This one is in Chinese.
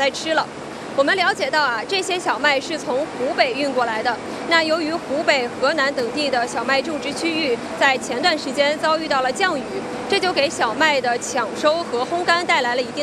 再吃了。我们了解到啊，这些小麦是从湖北运过来的。那由于湖北、河南等地的小麦种植区域在前段时间遭遇到了降雨，这就给小麦的抢收和烘干带来了一定